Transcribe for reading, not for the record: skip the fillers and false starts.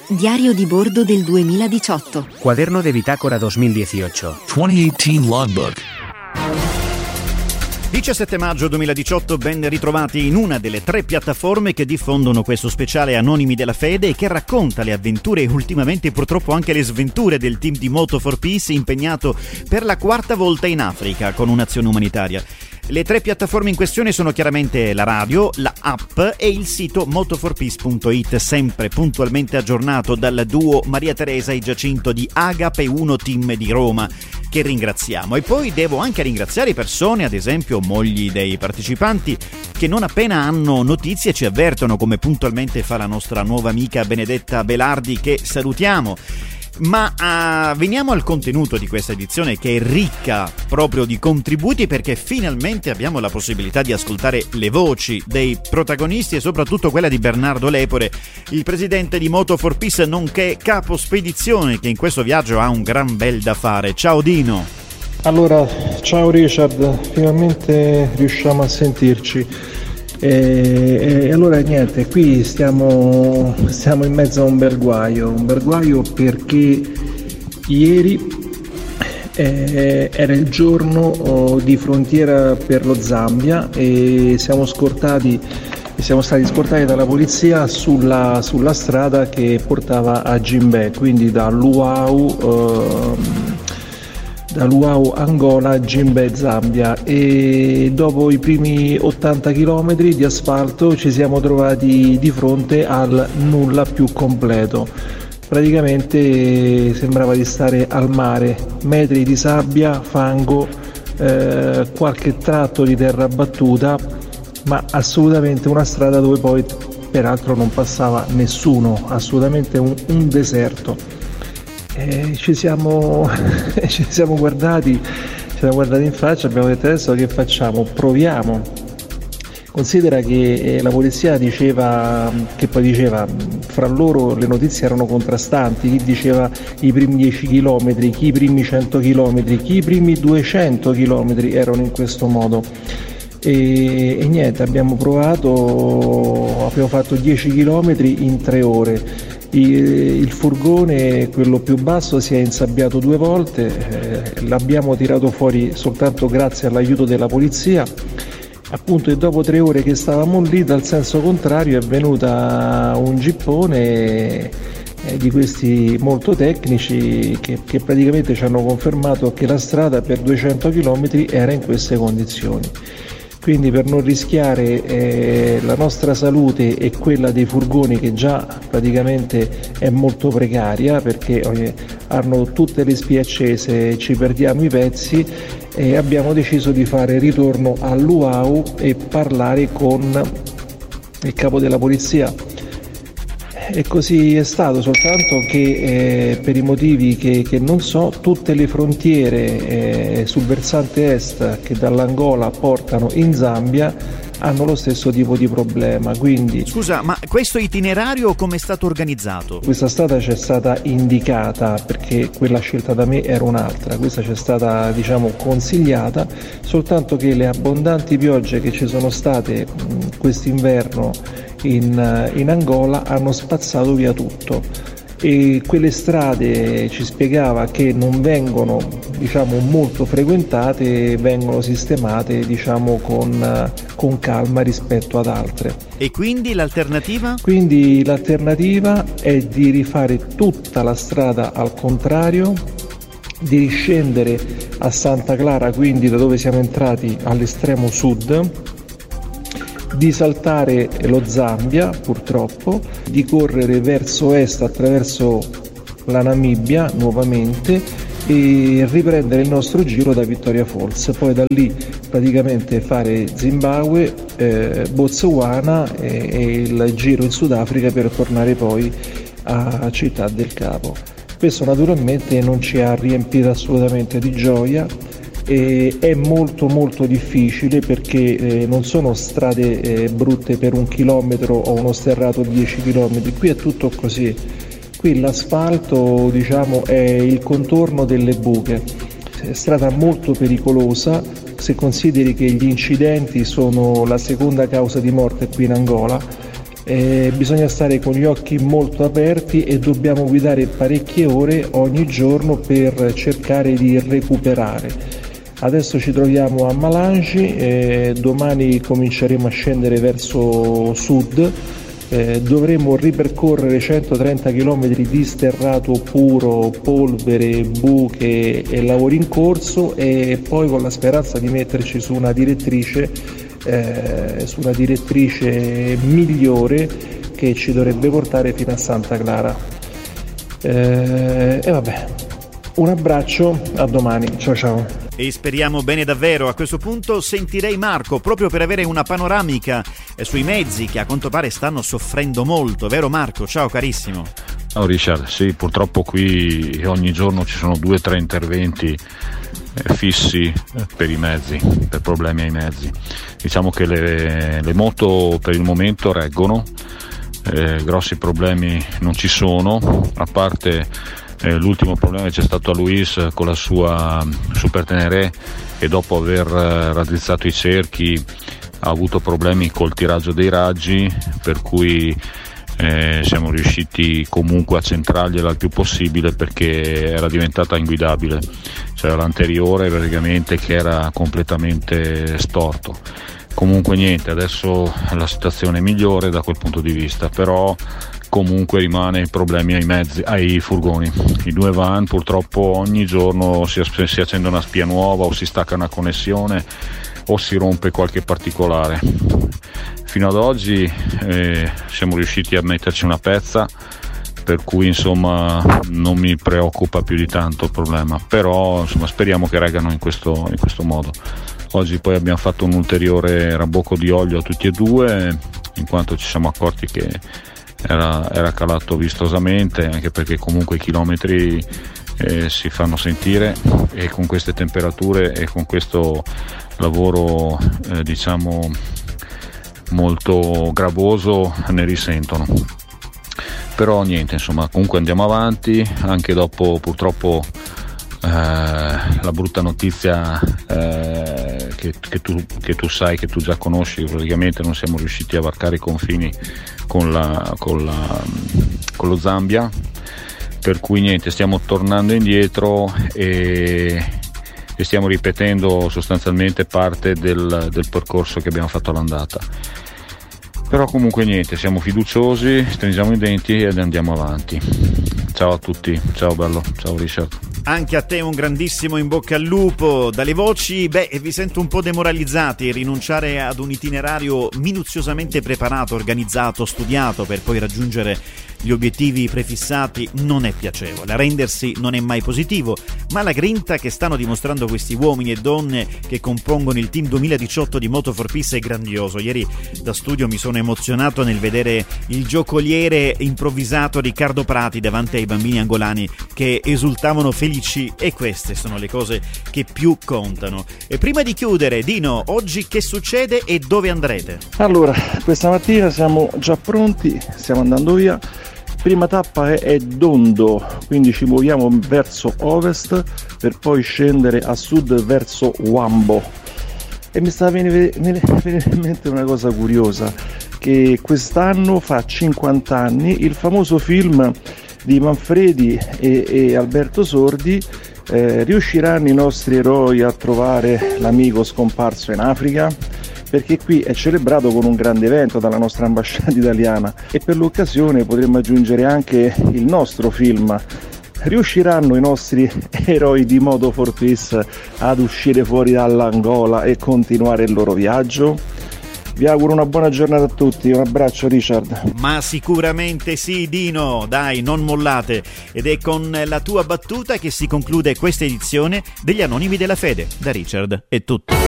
Diario di bordo del 2018. Cuaderno de bitácora 2018. 2018 Logbook. 17 maggio 2018, ben ritrovati in una delle 3 piattaforme che diffondono questo speciale Anonimi della Fede e che racconta le avventure e ultimamente purtroppo anche le sventure del team di Moto for Peace impegnato per la 4ª volta in Africa con un'azione umanitaria. Le 3 piattaforme in questione sono chiaramente la radio, la app e il sito motoforpeace.it, sempre puntualmente aggiornato dal duo Maria Teresa e Giacinto di Agape 1 Team di Roma, che ringraziamo. E poi devo anche ringraziare persone, ad esempio mogli dei partecipanti, che non appena hanno notizie ci avvertono, come puntualmente fa la nostra nuova amica Benedetta Belardi, che salutiamo. Ma veniamo al contenuto di questa edizione, che è ricca proprio di contributi, perché finalmente abbiamo la possibilità di ascoltare le voci dei protagonisti e soprattutto quella di Bernardo Lepore, il presidente di Moto for Peace nonché capo spedizione, che in questo viaggio ha un gran bel da fare. Ciao Dino. Allora, ciao Richard, finalmente riusciamo a sentirci. E allora niente, qui stiamo in mezzo a un bel guaio perché ieri era il giorno di frontiera per lo Zambia e siamo stati scortati dalla polizia sulla strada che portava a Jimbe, quindi da Luau Angola, Jimbe Zambia, e dopo i primi 80 km di asfalto ci siamo trovati di fronte al nulla più completo. Praticamente sembrava di stare al mare, metri di sabbia, fango, qualche tratto di terra battuta, ma assolutamente una strada dove poi peraltro non passava nessuno, assolutamente un deserto. Ci siamo guardati in faccia, abbiamo detto: adesso che facciamo? Proviamo. Considera che la polizia diceva, fra loro le notizie erano contrastanti, chi diceva i primi 10 km, chi i primi 100 km, chi i primi 200 km erano in questo modo. E niente, abbiamo fatto 10 km in 3 ore. Il furgone, quello più basso, si è insabbiato 2 volte, l'abbiamo tirato fuori soltanto grazie all'aiuto della polizia, appunto, e dopo 3 ore che stavamo lì, dal senso contrario è venuta un gippone di questi molto tecnici che praticamente ci hanno confermato che la strada per 200 km era in queste condizioni. Quindi, per non rischiare la nostra salute e quella dei furgoni, che già praticamente è molto precaria perché hanno tutte le spie accese, ci perdiamo i pezzi, abbiamo deciso di fare ritorno a Luau e parlare con il capo della polizia. E così è stato, soltanto che per i motivi che non so, tutte le frontiere sul versante est che dall'Angola portano in Zambia hanno lo stesso tipo di problema. Quindi, scusa, ma questo itinerario come è stato organizzato? Questa strada ci è stata indicata, perché quella scelta da me era un'altra, questa ci è stata consigliata, soltanto che le abbondanti piogge che ci sono state quest'inverno in Angola hanno spazzato via tutto, e quelle strade, ci spiegava, che non vengono molto frequentate, vengono sistemate con calma rispetto ad altre. E quindi l'alternativa? Quindi l'alternativa è di rifare tutta la strada al contrario, di riscendere a Santa Clara, quindi da dove siamo entrati all'estremo sud, di saltare lo Zambia, purtroppo, di correre verso est attraverso la Namibia nuovamente e riprendere il nostro giro da Victoria Falls, poi da lì praticamente fare Zimbabwe, Botswana e il giro in Sudafrica per tornare poi a Città del Capo. Questo naturalmente non ci ha riempito assolutamente di gioia. È molto molto difficile, perché non sono strade brutte per 1 chilometro o uno sterrato 10 km, qui è tutto così. Qui l'asfalto è il contorno delle buche, è strada molto pericolosa, se consideri che gli incidenti sono la seconda causa di morte qui in Angola, Bisogna stare con gli occhi molto aperti e dobbiamo guidare parecchie ore ogni giorno per cercare di recuperare. Adesso ci troviamo a Malangi, domani cominceremo a scendere verso sud, dovremo ripercorrere 130 km di sterrato puro, polvere, buche e lavori in corso, e poi con la speranza di metterci su una direttrice migliore che ci dovrebbe portare fino a Santa Clara. E vabbè, un abbraccio, a domani, ciao. E speriamo bene davvero. A questo punto sentirei Marco proprio per avere una panoramica sui mezzi che a quanto pare stanno soffrendo molto, vero Marco? Ciao carissimo. Ciao Richard, sì, purtroppo qui ogni giorno ci sono 2 o 3 interventi fissi per i mezzi, per problemi ai mezzi. Diciamo che le moto per il momento reggono, grossi problemi non ci sono, a parte l'ultimo problema che c'è stato a Luis con la sua Super Tenere, e dopo aver raddrizzato i cerchi ha avuto problemi col tiraggio dei raggi, per cui siamo riusciti comunque a centrargliela il più possibile perché era diventata inguidabile, cioè l'anteriore praticamente che era completamente storto. Comunque niente, adesso la situazione è migliore da quel punto di vista, però comunque rimane problemi ai furgoni. I 2 van purtroppo ogni giorno si accende una spia nuova, o si stacca una connessione o si rompe qualche particolare. Fino ad oggi siamo riusciti a metterci una pezza, per cui insomma non mi preoccupa più di tanto il problema, però insomma speriamo che reggano in questo modo. Oggi poi abbiamo fatto un ulteriore rabocco di olio a tutti e 2, in quanto ci siamo accorti che era calato vistosamente, anche perché comunque i chilometri si fanno sentire, e con queste temperature e con questo lavoro diciamo molto gravoso ne risentono. Però niente, insomma comunque andiamo avanti, anche dopo purtroppo la brutta notizia che tu sai, che tu già conosci, praticamente non siamo riusciti a varcare i confini con lo Zambia, per cui niente, stiamo tornando indietro e stiamo ripetendo sostanzialmente parte del percorso che abbiamo fatto all'andata. Però comunque niente, siamo fiduciosi, stringiamo i denti ed andiamo avanti. Ciao a tutti, ciao bello, ciao Richard. Anche a te un grandissimo in bocca al lupo. Dalle voci, vi sento un po' demoralizzati. Rinunciare ad un itinerario minuziosamente preparato, organizzato, studiato per poi raggiungere gli obiettivi prefissati non è piacevole. Arrendersi non è mai positivo, ma la grinta che stanno dimostrando questi uomini e donne che compongono il team 2018 di Moto4Peace è grandioso. Ieri da studio mi sono emozionato nel vedere il giocoliere improvvisato Riccardo Prati davanti ai bambini angolani che esultavano felici, e queste sono le cose che più contano. E prima di chiudere, Dino, oggi che succede e dove andrete? Allora, questa mattina siamo già pronti, stiamo andando via. Prima tappa è Dondo, quindi ci muoviamo verso ovest per poi scendere a sud verso Wambo. E mi sta venendo in mente una cosa curiosa, che quest'anno fa 50 anni il famoso film di Manfredi e Alberto Sordi. Riusciranno i nostri eroi a trovare l'amico scomparso in Africa? Perché qui è celebrato con un grande evento dalla nostra ambasciata italiana, e per l'occasione potremmo aggiungere anche il nostro film. Riusciranno i nostri eroi di Moto4Peace ad uscire fuori dall'Angola e continuare il loro viaggio? Vi auguro una buona giornata a tutti, un abbraccio Richard. Ma sicuramente sì, Dino, dai, non mollate. Ed è con la tua battuta che si conclude questa edizione degli Anonimi della Fede. Da Richard è tutto.